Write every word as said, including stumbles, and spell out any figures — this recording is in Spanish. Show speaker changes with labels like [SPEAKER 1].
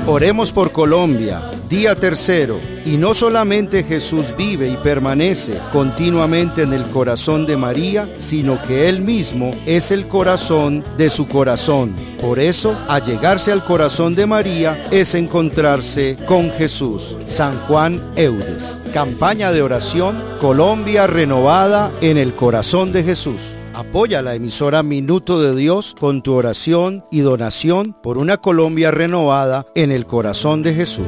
[SPEAKER 1] Oremos por Colombia, día tercero, y no solamente Jesús vive y permanece continuamente en el corazón de María, sino que Él mismo es el corazón de su corazón. Por eso, allegarse al corazón de María es encontrarse con Jesús. San Juan Eudes. Campaña de oración, Colombia renovada en el corazón de Jesús. Apoya la emisora Minuto de Dios con tu oración y donación por una Colombia renovada en el corazón de Jesús.